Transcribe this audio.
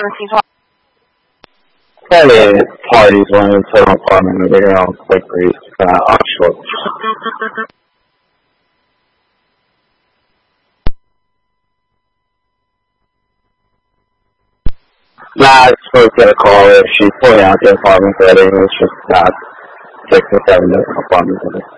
Probably parties when it's an apartment or they're all quick race, offshore. Nah, I just supposed to get a call if she's pulling out the apartment building. It's just 6 or 7 apartment buildings.